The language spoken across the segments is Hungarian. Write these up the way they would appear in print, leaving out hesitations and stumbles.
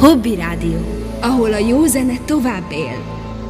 Hobby Rádió, ahol a jó zene tovább él.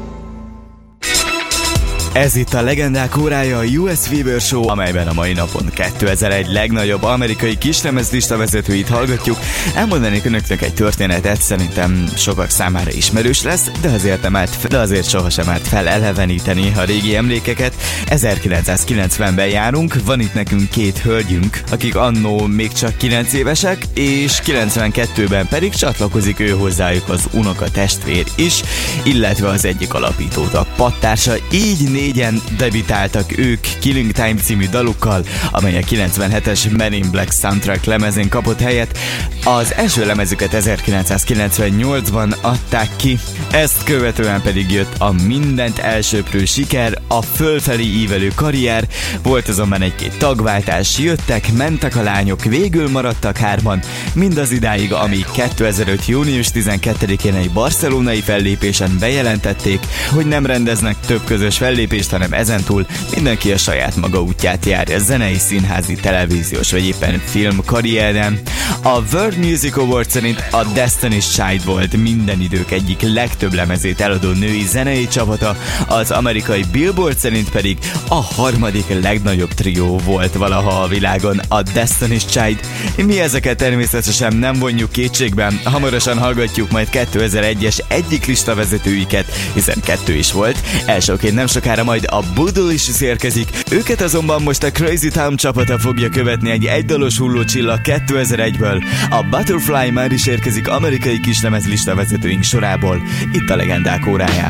Ez itt a Legendák órája, a US Fever Show, amelyben a mai napon 2001 legnagyobb amerikai kislemezlista vezetőit hallgatjuk. Elmondanék önöknek egy történetet, szerintem sokak számára ismerős lesz, de azért sohasem árt fel eleveníteni a régi emlékeket. 1990-ben járunk, van itt nekünk két hölgyünk, akik annó még csak 9 évesek, és 92-ben pedig csatlakozik ő hozzájuk az unoka testvér is, illetve az egyik alapítótag pattársa, így négyen debütáltak ők Killing Time című dalukkal, amely a 97-es Men in Black soundtrack lemezén kapott helyet. Az első lemezüket 1998-ban adták ki, ezt követően pedig jött a mindent elsöprő siker, a fölfelé ívelő karrier, volt azonban egy-két tagváltás, jöttek, mentek a lányok, végül maradtak 3-an, mindaz idáig, amíg 2005. június 12-én egy barcelonai fellépésen bejelentették, hogy nem rendeznek több közös fellépést, hanem ezentúl mindenki a saját maga útját járja zenei, színházi, televíziós vagy éppen film karrieren. A World Music Awards szerint a Destiny's Child volt minden idők egyik legtöbb lemezét eladó női zenei csapata, az amerikai Billboard szerint pedig a harmadik legnagyobb trió volt valaha a világon, a Destiny's Child. Mi ezeket természetesen nem vonjuk kétségben, hamarosan hallgatjuk majd 2001-es egyik listavezetőiket, hiszen 2 is volt, elsőként nem sokára majd a Bootylicious érkezik, őket azonban most a Crazy Town csapata fogja követni egy egydalos hullócsillag 2001-ből. A Butterfly már is érkezik amerikai kislemez listavezetőink sorából, itt a Legendák órájában.